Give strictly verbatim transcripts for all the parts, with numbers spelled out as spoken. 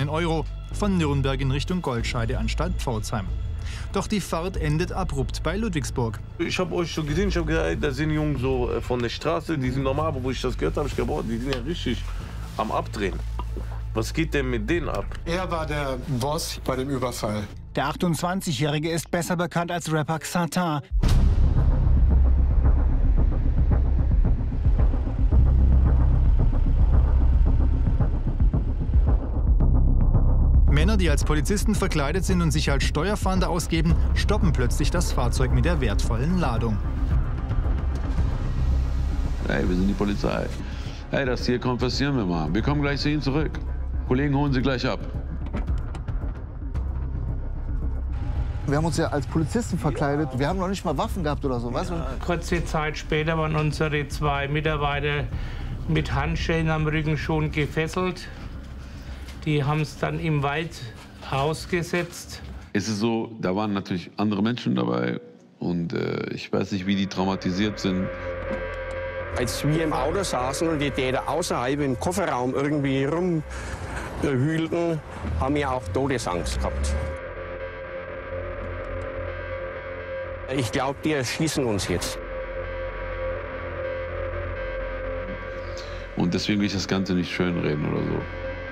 Millionen Euro von Nürnberg in Richtung Goldscheideanstalt Pforzheim. Doch die Fahrt endet abrupt bei Ludwigsburg. Ich habe euch schon gesehen, ich habe gesagt, ey, da sind Jungs so von der Straße, die sind normal, aber wo ich das gehört habe, ich gedacht, die sind ja richtig am Abdrehen. Was geht denn mit denen ab? Er war der Boss bei dem Überfall. Der achtundzwanzigjährige ist besser bekannt als Rapper Xatar. Männer, die als Polizisten verkleidet sind und sich als Steuerfahnder ausgeben, stoppen plötzlich das Fahrzeug mit der wertvollen Ladung. Hey, wir sind die Polizei. Hey, das hier konfiszieren wir mal. Wir kommen gleich zu Ihnen zurück. Kollegen holen Sie gleich ab. Wir haben uns ja als Polizisten verkleidet. Wir haben noch nicht mal Waffen gehabt oder so. Weißt du? Kurze Zeit später waren unsere zwei Mitarbeiter mit Handschellen am Rücken schon gefesselt. Die haben es dann im Wald ausgesetzt. Es ist so, da waren natürlich andere Menschen dabei. Und äh, ich weiß nicht, wie die traumatisiert sind. Als wir im Auto saßen und die Täter außerhalb im Kofferraum irgendwie rumwühlten, haben wir auch Todesangst gehabt. Ich glaube, die erschießen uns jetzt. Und deswegen will ich das Ganze nicht schönreden oder so.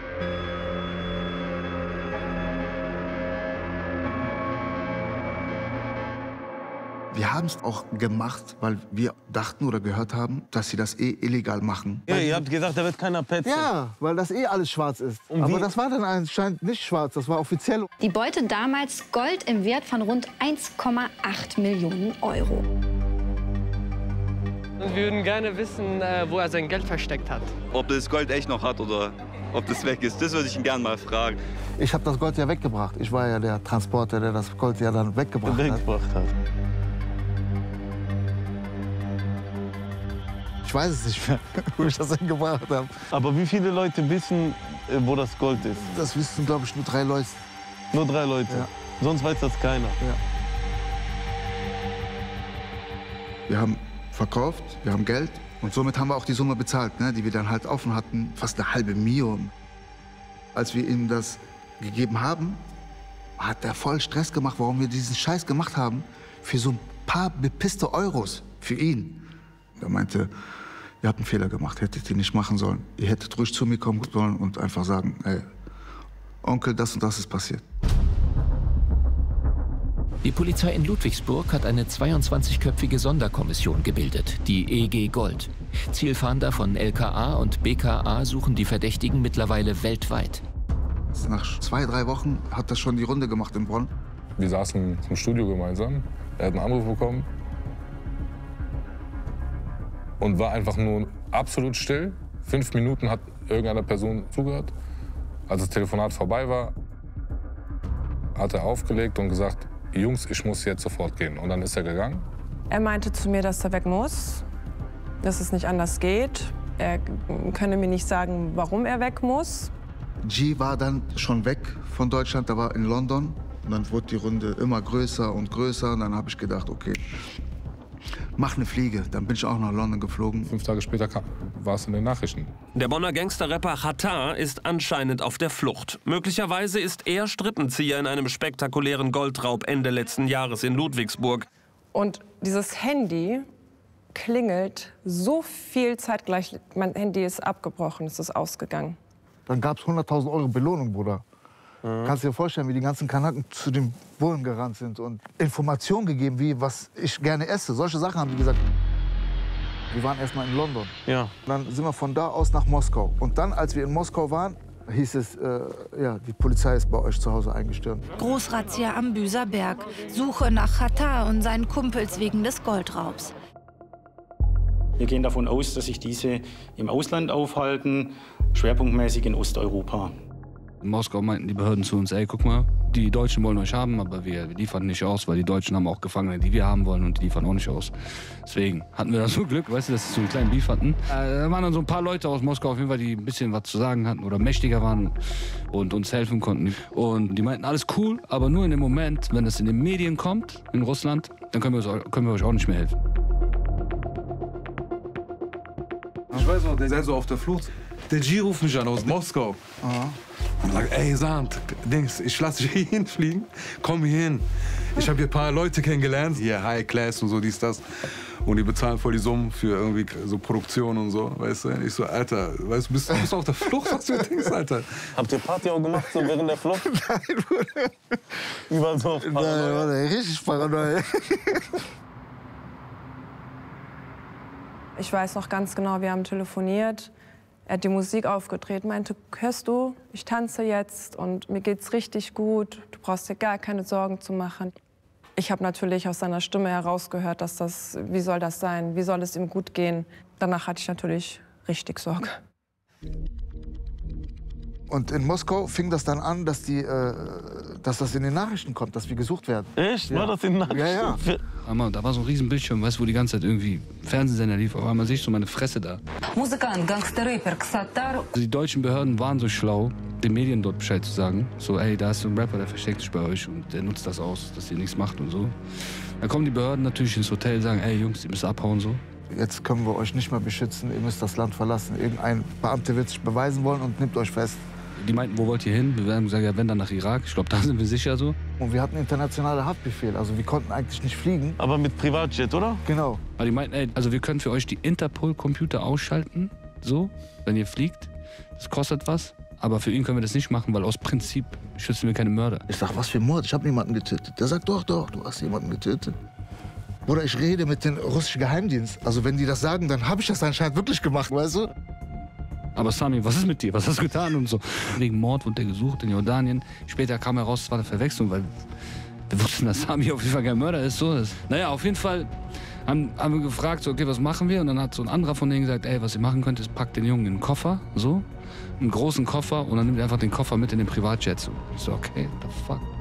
Wir haben es auch gemacht, weil wir dachten oder gehört haben, dass sie das eh illegal machen. Ja, ihr habt gesagt, da wird keiner petzen. Ja, weil das eh alles schwarz ist. Und Aber wie? das war dann anscheinend nicht schwarz, das war offiziell. Die Beute damals Gold im Wert von rund eins Komma acht Millionen Euro. Wir würden gerne wissen, wo er sein Geld versteckt hat. Ob das Gold echt noch hat oder ob das weg ist, das würde ich ihn gerne mal fragen. Ich habe das Gold ja weggebracht. Ich war ja der Transporter, der das Gold ja dann weggebracht, weggebracht hat. hat. Ich weiß es nicht mehr, wo ich das hingebracht habe. Aber wie viele Leute wissen, wo das Gold ist? Das wissen, glaube ich, nur drei Leute. Nur drei Leute? Ja. Sonst weiß das keiner? Ja. Wir haben verkauft, wir haben Geld und somit haben wir auch die Summe bezahlt, ne, die wir dann halt offen hatten, fast eine halbe Million. Als wir ihm das gegeben haben, hat er voll Stress gemacht, warum wir diesen Scheiß gemacht haben, für so ein paar bepisste Euros für ihn. Er meinte, ihr habt einen Fehler gemacht, hättet ihr nicht machen sollen. Ihr hättet ruhig zu mir kommen sollen und einfach sagen, ey, Onkel, das und das ist passiert. Die Polizei in Ludwigsburg hat eine zweiundzwanzigköpfige Sonderkommission gebildet, die E G Gold. Zielfahnder von L K A und B K A suchen die Verdächtigen mittlerweile weltweit. Nach zwei, drei Wochen hat das schon die Runde gemacht in Bonn. Wir saßen im Studio gemeinsam, er hat einen Anruf bekommen und war einfach nur absolut still. Fünf Minuten hat irgendeiner Person zugehört. Als das Telefonat vorbei war, hat er aufgelegt und gesagt, Jungs, ich muss jetzt sofort gehen. Und dann ist er gegangen. Er meinte zu mir, dass er weg muss, dass es nicht anders geht. Er könne mir nicht sagen, warum er weg muss. G war dann schon weg von Deutschland, er war in London. Und dann wurde die Runde immer größer und größer. Und dann habe ich gedacht, okay, mach eine Fliege. Dann bin ich auch nach London geflogen. Fünf Tage später kam, war es in den Nachrichten. Der Bonner Gangsterrapper Xatar ist anscheinend auf der Flucht. Möglicherweise ist er Strippenzieher in einem spektakulären Goldraub Ende letzten Jahres in Ludwigsburg. Und dieses Handy klingelt so viel zeitgleich. Mein Handy ist abgebrochen, es ist ausgegangen. Dann gab es hunderttausend Euro Belohnung, Bruder. Mhm. Kannst du dir vorstellen, wie die ganzen Kanaken zu den Bullen gerannt sind und Informationen gegeben, wie was ich gerne esse. Solche Sachen haben die gesagt. Wir waren erst mal in London. Ja. Dann sind wir von da aus nach Moskau. Und dann, als wir in Moskau waren, hieß es, äh, ja, die Polizei ist bei euch zu Hause eingestürmt. Großrazzia am Büser Berg. Suche nach Xatar und seinen Kumpels wegen des Goldraubs. Wir gehen davon aus, dass sich diese im Ausland aufhalten, schwerpunktmäßig in Osteuropa. In Moskau meinten die Behörden zu uns, ey, guck mal, die Deutschen wollen euch haben, aber wir liefern nicht aus, weil die Deutschen haben auch Gefangene, die wir haben wollen, und die liefern auch nicht aus. Deswegen hatten wir da so Glück, weißt du, dass sie so einen kleinen Beef hatten. Äh, da waren dann so ein paar Leute aus Moskau auf jeden Fall, die ein bisschen was zu sagen hatten oder mächtiger waren und uns helfen konnten. Und die meinten, alles cool, aber nur in dem Moment, wenn das in den Medien kommt, in Russland, dann können wir, uns, können wir euch auch nicht mehr helfen. Ich weiß noch, der sei so auf der Flucht Der G ruft mich an aus Moskau. Aha. Und sagt, ey Sant, Dings, ich lasse dich hier hinfliegen, komm hier hin. Ich habe hier ein paar Leute kennengelernt, hier High Class und so, dies, das. Und die bezahlen voll die Summen für irgendwie so Produktion und so, weißt du. Ich so, Alter, weißt du, bist, bist du auf der Flucht, was du denkst, Alter? Habt ihr Party auch gemacht, so während der Flucht? Nein, Bruder. Überall so auf Paranoia. Nein, richtig Paranoia. Ich weiß noch ganz genau, wir haben telefoniert. Er hat die Musik aufgedreht, meinte, hörst du, ich tanze jetzt und mir geht's richtig gut. Du brauchst dir gar keine Sorgen zu machen. Ich habe natürlich aus seiner Stimme herausgehört, dass das, wie soll das sein, wie soll es ihm gut gehen. Danach hatte ich natürlich richtig Sorge. Und in Moskau fing das dann an, dass, die, äh, dass das in den Nachrichten kommt, dass wir gesucht werden. Echt? Ja. War das in den Nachrichten? Ja, ja. Einmal, da war so ein riesen Bildschirm, weißt du, wo die ganze Zeit irgendwie Fernsehsender lief. Auf einmal sehe ich so meine Fresse da. Musikant, Gangster, Rapper, Xatar. Also die deutschen Behörden waren so schlau, den Medien dort Bescheid zu sagen. So, ey, da ist so ein Rapper, der versteckt sich bei euch und der nutzt das aus, dass ihr nichts macht und so. Dann kommen die Behörden natürlich ins Hotel und sagen, ey Jungs, ihr müsst abhauen so. Jetzt können wir euch nicht mehr beschützen, ihr müsst das Land verlassen. Irgendein Beamter wird sich beweisen wollen und nimmt euch fest. Die meinten, wo wollt ihr hin? Wir haben gesagt, ja, wenn dann nach Irak. Ich glaube, da sind wir sicher so. Und wir hatten internationale Haftbefehl, also wir konnten eigentlich nicht fliegen. Aber mit Privatjet, oder? Genau. Aber die meinten, ey, also wir können für euch die Interpol-Computer ausschalten, so, wenn ihr fliegt. Das kostet was, aber für ihn können wir das nicht machen, weil aus Prinzip schützen wir keine Mörder. Ich sag, was für Mord? Ich habe niemanden getötet. Der sagt, doch, doch, du hast jemanden getötet. Oder ich rede mit dem russischen Geheimdienst. Also wenn die das sagen, dann habe ich das anscheinend wirklich gemacht, weißt du? Aber Sami, was ist mit dir? Was hast du getan und so? Wegen Mord wurde er gesucht in Jordanien. Später kam heraus, es war eine Verwechslung, weil wir wussten, dass Sami auf jeden Fall kein Mörder ist. So. Naja, auf jeden Fall haben, haben wir gefragt, so, okay, was machen wir? Und dann hat so ein anderer von denen gesagt, ey, was ihr machen könnt, ist, packt den Jungen in einen Koffer, so, einen großen Koffer, und dann nimmt ihr einfach den Koffer mit in den Privatjet. So. Ich so, okay, what the fuck?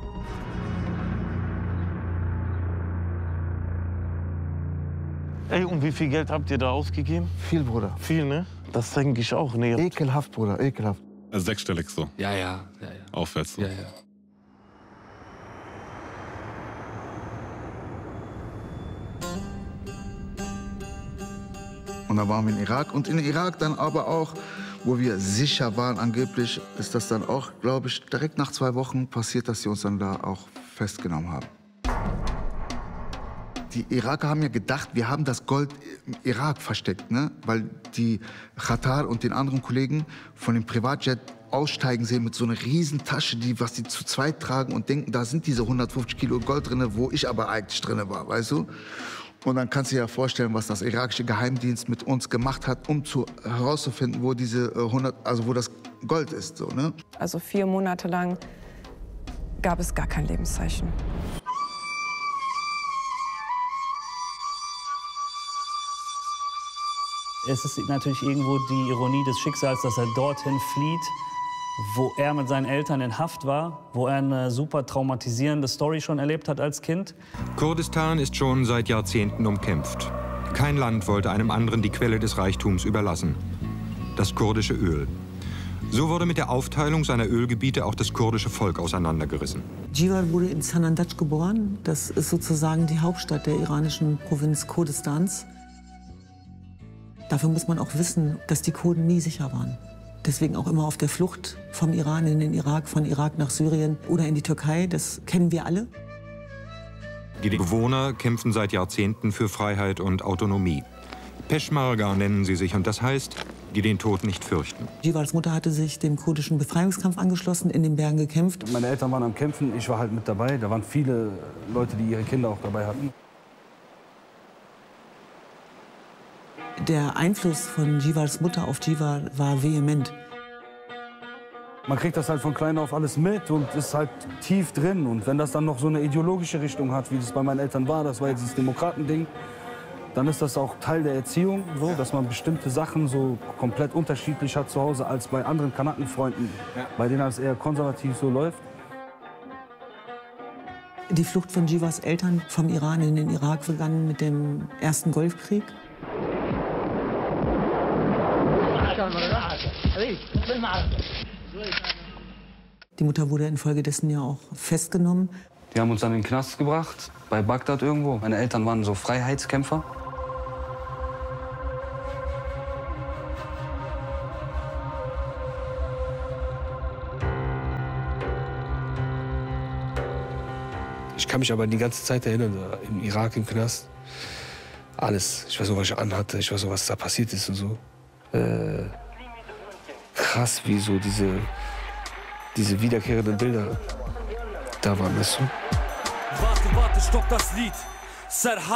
Ey, und wie viel Geld habt ihr da ausgegeben? Viel, Bruder. Viel, ne? Das denke ich auch. Ne? Ekelhaft, Bruder, ekelhaft. Also sechsstellig so. Ja, ja, ja, ja. Aufwärts so. Ja, ja. Und dann waren wir in Irak. Und in Irak dann aber auch, wo wir sicher waren angeblich, ist das dann auch, glaube ich, direkt nach zwei Wochen passiert, dass sie uns dann da auch festgenommen haben. Die Iraker haben ja gedacht, wir haben das Gold im Irak versteckt, ne? Weil die Xatar und den anderen Kollegen von dem Privatjet aussteigen sehen mit so einer riesen Tasche, die, was die zu zweit tragen, und denken, da sind diese hundertfünfzig Kilo Gold drin, wo ich aber eigentlich drin war, weißt du? Und dann kannst du dir ja vorstellen, was das irakische Geheimdienst mit uns gemacht hat, um zu, herauszufinden, wo diese äh, hundert, also wo das Gold ist, so, ne? Also vier Monate lang gab es gar kein Lebenszeichen. Es ist natürlich irgendwo die Ironie des Schicksals, dass er dorthin flieht, wo er mit seinen Eltern in Haft war, wo er eine super traumatisierende Story schon erlebt hat als Kind. Kurdistan ist schon seit Jahrzehnten umkämpft. Kein Land wollte einem anderen die Quelle des Reichtums überlassen: das kurdische Öl. So wurde mit der Aufteilung seiner Ölgebiete auch das kurdische Volk auseinandergerissen. Jivar wurde in Sanandaj geboren. Das ist sozusagen die Hauptstadt der iranischen Provinz Kurdistans. Dafür muss man auch wissen, dass die Kurden nie sicher waren. Deswegen auch immer auf der Flucht vom Iran in den Irak, von Irak nach Syrien oder in die Türkei. Das kennen wir alle. Die Bewohner kämpfen seit Jahrzehnten für Freiheit und Autonomie. Peschmerga nennen sie sich, und das heißt, die den Tod nicht fürchten. Jivars Mutter hatte sich dem kurdischen Befreiungskampf angeschlossen, in den Bergen gekämpft. Meine Eltern waren am Kämpfen, ich war halt mit dabei. Da waren viele Leute, die ihre Kinder auch dabei hatten. Der Einfluss von Jivars Mutter auf Jivar war vehement. Man kriegt das halt von klein auf alles mit und ist halt tief drin. Und wenn das dann noch so eine ideologische Richtung hat, wie das bei meinen Eltern war, das war jetzt das Demokratending, dann ist das auch Teil der Erziehung, so, dass man bestimmte Sachen so komplett unterschiedlich hat zu Hause als bei anderen Kanakenfreunden, ja, bei denen das eher konservativ so läuft. Die Flucht von Jivars Eltern vom Iran in den Irak begann mit dem ersten Golfkrieg. Die Mutter wurde infolgedessen ja auch festgenommen. Die haben uns dann in den Knast gebracht, bei Bagdad irgendwo. Meine Eltern waren so Freiheitskämpfer. Ich kann mich aber die ganze Zeit erinnern, im Irak, im Knast. Alles. Ich weiß noch, was ich anhatte, ich weiß noch, was da passiert ist und so. Äh, krass, wie so diese, diese wiederkehrenden Bilder da waren, weißt du? Warte, warte, stopp das Lied. Serhat